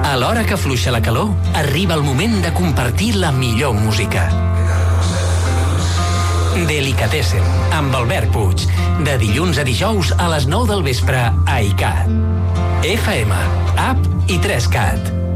A l'hora que afluixa la calor, arriba el moment de compartir la millor música. Delicatessen, amb Albert Puig. De dilluns a dijous a les 9 del vespre a ICAT. FM, app i 3CAT.